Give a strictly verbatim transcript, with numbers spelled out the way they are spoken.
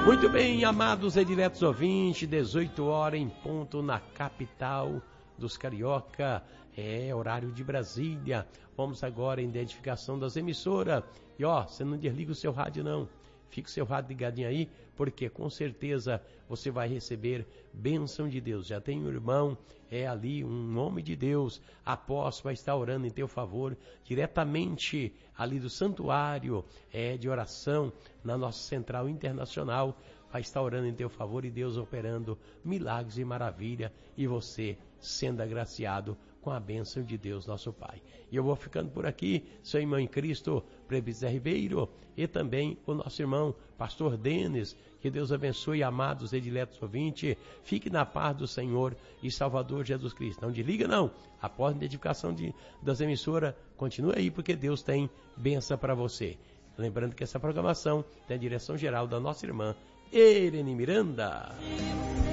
Muito bem, amados e diretos ouvintes, dezoito horas em ponto na capital dos carioca, é horário de Brasília. Vamos agora à identificação das emissoras. E ó, você não desliga o seu rádio não, fica o seu rádio ligadinho aí, porque com certeza você vai receber bênção de Deus. Já tem um irmão, é ali, um homem de Deus, apóstolo, vai estar orando em teu favor, diretamente ali do santuário é, de oração, na nossa central internacional, vai estar orando em teu favor e Deus operando milagres e maravilha, e você sendo agraciado com a bênção de Deus, nosso Pai. E eu vou ficando por aqui, seu irmão em Cristo, Presbítero Ribeiro, e também o nosso irmão, pastor Denis. Que Deus abençoe, amados e diletos ouvintes. Fique na paz do Senhor e Salvador Jesus Cristo. Não desliga não, após a identificação de, das emissoras, continue aí, porque Deus tem bênção para você. Lembrando que essa programação tem a direção geral da nossa irmã Irene Miranda.